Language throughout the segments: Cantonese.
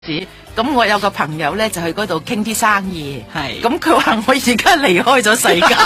咁我有個朋友咧就去嗰度傾啲生意， 係咁佢話我而家離開咗世界，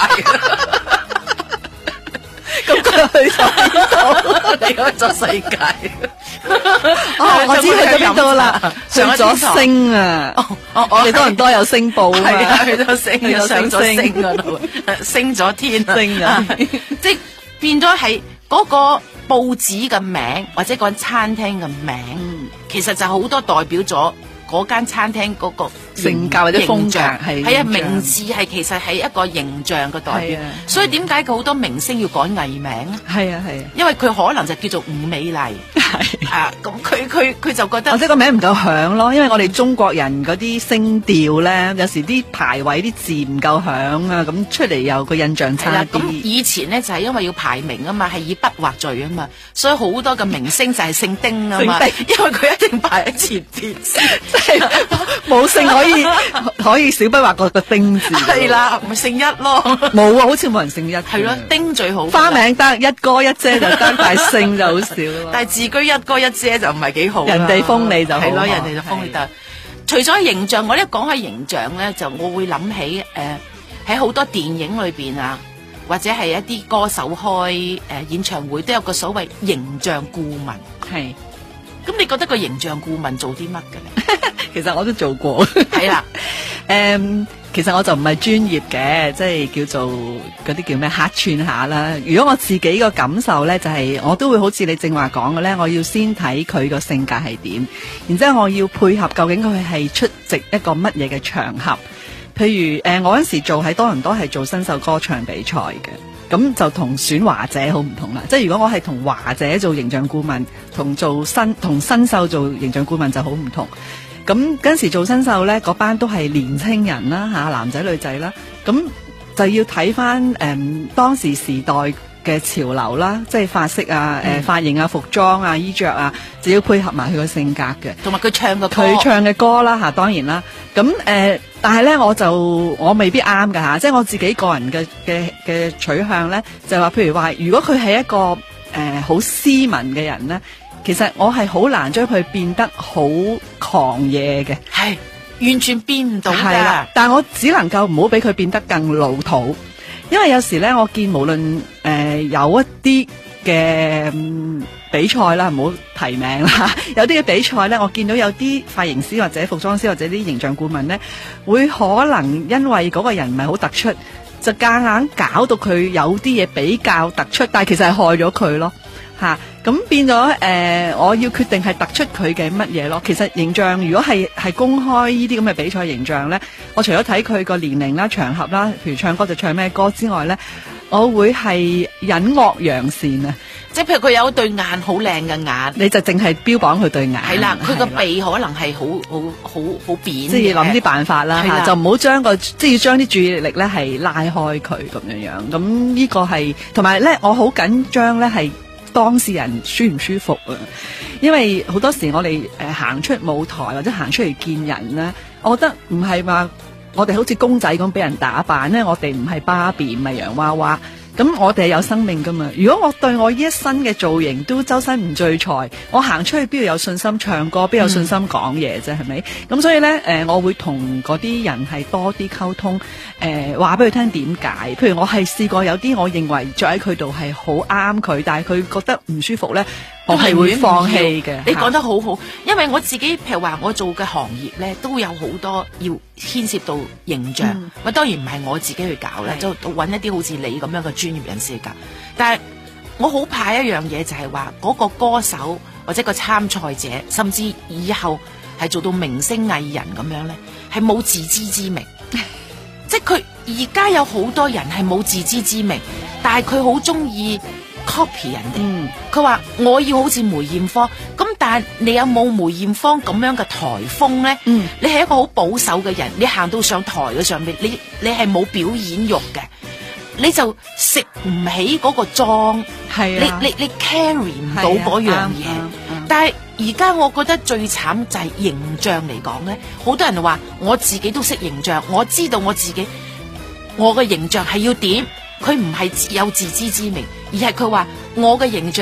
咁佢去咗邊度？ 離開咗世界。 哦，我知去咗邊度啦，上咗星啊！我哋多倫多有星報啊嘛， 係啊，去咗星， 去咗上咗星星嗰度，升咗天啊， 星啊即係變咗係嗰個報紙嘅名或者嗰間餐廳嘅名，其實就好多代表咗嗰間餐廳嗰個性格或者風格係啊，名字係其實係一個形象嘅代表，所以點解佢好多明星要改藝名啊？ 係啊係啊， 因為佢可能就叫做伍美麗， 係啊，咁佢就覺得或者個名唔夠響咯，因為我哋中國人嗰啲聲調咧，有時啲排位啲字唔夠響啊，咁出嚟有個印象差啲。 咁以前咧就係因為要排名啊嘛，係以筆畫序啊嘛，所以好多嘅明星就係姓丁啊嘛，因為佢一定排喺前邊先， 即係冇姓可以小筆畫個丁字。 係啦，咪姓一咯。 冇啊，好似冇人姓一。 係咯，丁最好。 花名得一哥一姐就得，但係姓就好少咯。 但係自居一哥一姐就唔係幾好。 人哋封你就好。 係咯，人哋就封你得。除咗形象，我一講起形象咧，就我會諗起喺好多電影裏邊啊，或者係一啲歌手開演唱會都有個所謂形象顧問。 係。 咁你覺得個形象顧問做啲乜嘅咧？ 其實我都做過。 係啦。 其實我就唔係專業嘅，即係叫做嗰啲叫咩客串下啦。如果我自己個感受呢，就係我都會好似你正話講嘅呢，我要先睇佢個性格係點，然之後我要配合究竟佢係出席一個乜嘢嘅場合。譬如我嗰時做喺多倫多係做新秀歌唱比賽嘅，咁就同選華姐好唔同啦。即係如果我係同華姐做形象顧問，同新秀做形象顧問就好唔同。咁嗰時做新秀咧，嗰班都係年青人啦吓，男仔女仔啦，咁就要睇翻當時時代嘅潮流啦，即係髮色啊、髮型啊、服裝啊、衣着啊，就要配合埋佢個性格嘅， 同埋佢唱嘅歌啦吓，當然啦。咁但係咧我未必啱噶吓，即係我自己個人嘅取向咧，就話譬如話，如果佢係一個好斯文嘅人咧。其實我係好難將佢變得好狂野嘅， 係完全變唔到㗎。 係啦，但我只能夠唔好俾佢變得更老土，因為有時咧，我見無論有一啲嘅比賽啦，唔好提名啦，有啲嘅比賽咧，我見到有啲髮型師或者服裝師或者啲形象顧問咧，會可能因為嗰個人唔係好突出，就夾硬搞到佢有啲嘢比較突出，但係其實係害咗佢咯。咁變咗我要決定係突出佢嘅乜嘢咯。其實形象如果係公開呢啲咁嘅比賽形象咧，我除咗睇佢個年齡啦、場合啦，譬如唱歌就唱咩歌之外咧，我會係隱惡揚善啊。 即係譬如佢有對眼好靚嘅眼， 你就淨係標榜佢對眼。 係啦，佢個鼻可能係好扁， 即係諗啲辦法啦，就唔好將即係要將啲注意力咧係拉開佢咁樣樣。咁呢個係同埋咧，我好緊張咧係。當事人舒唔舒服啊？因為好多時我哋行出舞台或者行出嚟見人咧，我覺得唔係話我哋好似公仔咁俾人打扮咧，我哋唔係芭比唔係洋娃娃，咁我哋係有生命噶嘛。如果我對我呢一身嘅造型都周身唔聚財，我行出去邊度有信心唱歌，邊有信心講嘢啫？係咪？咁所以咧，我會同嗰啲人係多啲溝通，話俾佢聽點解。譬如我係試過有啲我認為着喺佢度係好啱佢，但係佢覺得唔舒服咧，我係會放棄嘅。 你講得好好，因為我自己譬如話我做嘅行業咧，都有好多要牽涉到形象。當然唔係我自己去搞啦，就揾一啲好似你咁樣嘅專業人士去搞。但係我好怕一樣嘢，就係話嗰個歌手或者個參賽者，甚至以後係做到明星藝人咁樣咧，係冇自知之明。即係佢而家有好多人係冇自知之明，但係佢好中意 copy 人哋。佢話我要好似梅艷芳咁，但係你有冇梅艷芳咁樣嘅台風咧？你係一個好保守嘅人，你行到上台嘅上面，你係冇表演欲嘅，你就食唔起嗰個妝，你 carry 唔到嗰樣嘢。但係而家我覺得最慘就係形象嚟講咧，好多人話我自己都識形象，我知道我自己我嘅形象係要點，佢唔係有自知之明，而係佢話我嘅形象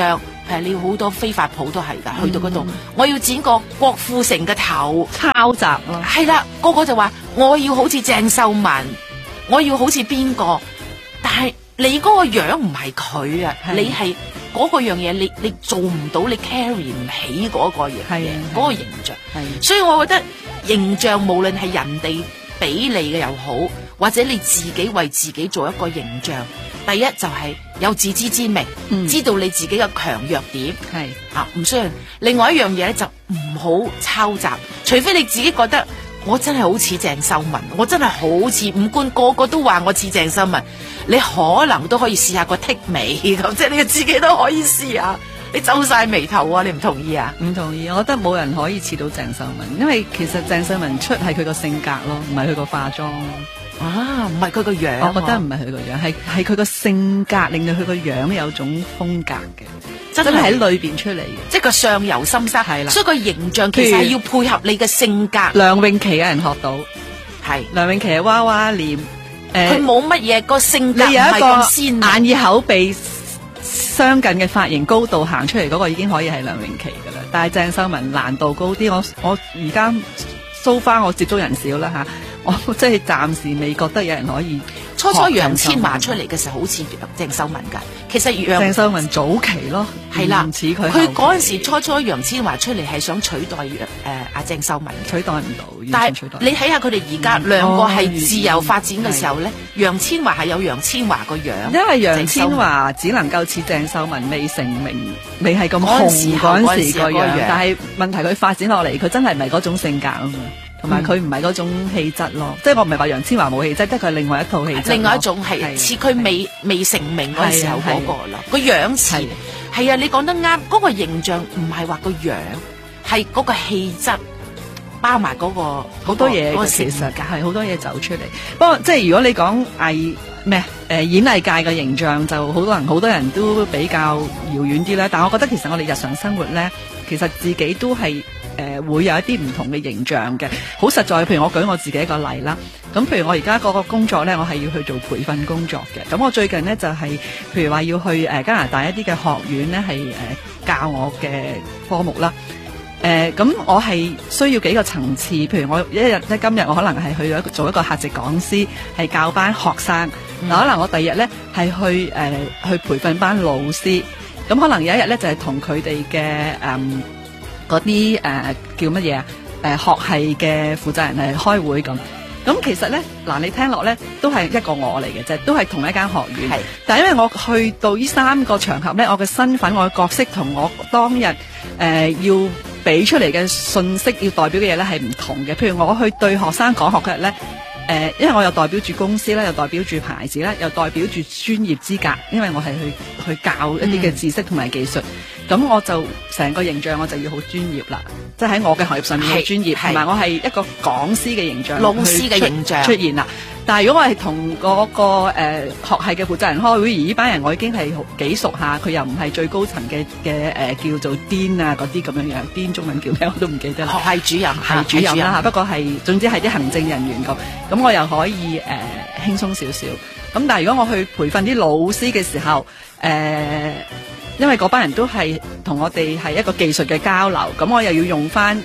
你要好多飛髮鋪都係㗎，去到嗰度，我要剪個郭富城嘅頭， 抄襲咯。 係啦，個個就話我要好似鄭秀文，我要好似邊個，但係你嗰個樣唔係佢啊，你係嗰個樣嘢，你做唔到，你 carry 唔起嗰個嘢，嗰個形象。所以我覺得形象無論係人哋俾你嘅又好，或者你自己為自己做一個形象，第一就係有自知之明，知道你自己嘅強弱點，唔需要。另外一樣嘢咧就唔好抄襲，除非你自己覺得我真係好似鄭秀文，我真係好似五官個個都話我似鄭秀文，你可能都可以試下個剔眉咁，即係你自己都可以試下。你皺晒眉頭啊！你唔同意啊？ 唔同意，我覺得冇人可以似到鄭秀文，因為其實鄭秀文出係佢個性格咯，唔係佢個化妝咯。 唔係佢個樣。 我覺得唔係佢個樣，係佢個性格令到佢個樣有種風格嘅，真係喺裏邊出嚟嘅， 即係個相由心生。係啦，所以個形象其實係要配合你嘅性格。 梁詠琪有人學到，梁詠琪係娃娃臉， 佢冇乜嘢個性格唔係咁鮮明， 眼耳口鼻相近嘅髮型高度行出嚟嗰個已經可以係梁詠琪噶啦，但係鄭秀文難度高啲。我而家so far我接觸人少啦吓，我即係暫時未覺得有人可以。 初楊千嬅出嚟嘅時候好似鄭秀文㗎，其實鄭秀文早期咯， 係啦， 唔似佢。 佢嗰陣時初楊千嬅出嚟係想取代阿鄭秀文， 取代唔到。 但係你睇下佢哋而家兩個係自由發展嘅時候咧，楊千嬅係有楊千嬅個樣， 因為楊千嬅只能夠似鄭秀文未成名，未係咁紅嗰陣時個樣，但係問題佢發展落嚟，佢真係唔係嗰種性格啊嘛。同埋佢唔係嗰種氣質咯，即係我唔係話楊千嬅冇氣質，即係佢係另外一套氣質。 另外一種係似佢未成名嗰時候嗰個咯，個樣似係啊！你講得啱，嗰個形象唔係話個樣，係嗰個氣質包埋嗰個好多嘢嘅，其實係好多嘢走出嚟。不過即係如果你講演藝界嘅形象，就好多人都比較遙遠啲啦。但係我覺得其實我哋日常生活咧，其實自己都係。會有一啲唔同嘅形象嘅，好實在。譬如我舉我自己一個例啦，咁譬如我而家嗰個工作呢，我係要去做培訓工作嘅。咁我最近呢，就係譬如話要去加拿大一啲嘅學院呢，係教我嘅科目啦。咁我係需要幾個層次，譬如我一日咧，今日我可能係去做一個客席講師，係教班學生。嗱，可能我第二日呢，係去培訓班老師。咁可能有一日呢，就係同佢哋嘅嗰啲叫乜嘢學系嘅負責人係開會咁。咁其實咧，嗱你聽落咧都係一個我嚟嘅啫，都係同一間學院。係，但係因為我去到呢三個場合咧，我嘅身份、我嘅角色同我當日要俾出嚟嘅信息、要代表嘅嘢咧係唔同嘅。譬如我去對學生講學嘅日咧，因為我又代表住公司啦，又代表住牌子啦，又代表住專業資格，因為我係去教一啲嘅知識同埋技術。咁我就成個形象我就要好專業啦，即係喺我嘅行業上面好專業，同埋我係一個講師嘅形象，老師嘅形象出現啦。但係如果我係同嗰個學系嘅負責人開會，而呢班人我已經係幾熟下，佢又唔係最高層嘅叫做 Dean 啊嗰啲咁樣樣，Dean 中文叫咩我都唔記得啦。學系主任係主任啦嚇，不過係總之係啲行政人員咁我又可以輕鬆少少。咁但係如果我去培訓啲老師嘅時候，因為嗰班人都係同我哋係一個技術嘅交流，咁我又要用翻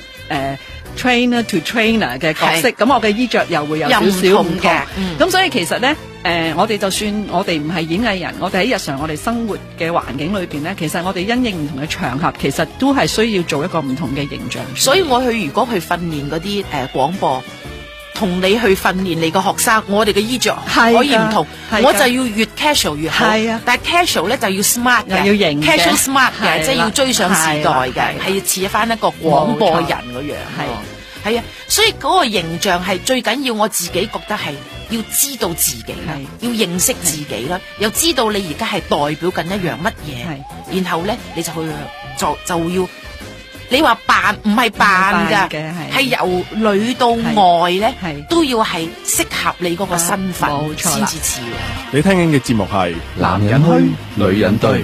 trainer to trainer 嘅角色，咁我嘅衣着又會有少少唔同嘅。咁所以其實咧，我哋就算我哋唔係演藝人，我哋喺日常我哋生活嘅環境裏邊咧，其實我哋因應唔同嘅場合，其實都係需要做一個唔同嘅形象。所以我如果去訓練嗰啲廣播，同你去訓練你個學生，我哋嘅衣着可以唔同，我就要越 casual 越好。但係 casual 咧就要 smart 嘅，要型 casual smart 嘅，即係要追上時代嘅，係要似翻一個廣播人嗰樣。係啊，所以嗰個形象係最緊要，我自己覺得係要知道自己啦，要認識自己啦，又知道你而家係代表緊一樣乜嘢，然後咧你就去就要。你話扮唔係扮㗎，係由裏到外咧，都要係適合你嗰個身份先至似。 你聽緊嘅節目係男人虛，女人對。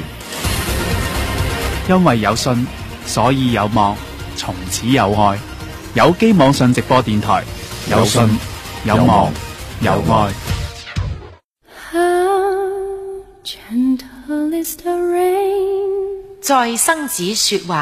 因為有信，所以有望，從此有愛。有機網上直播電台，有信，有望，有愛。 How gentle is the rain 在生子說話。